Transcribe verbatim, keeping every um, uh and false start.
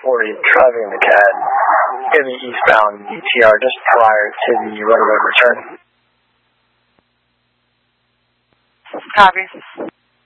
forty, driving the C A D in the eastbound E T R just prior to the roadway return. Copy.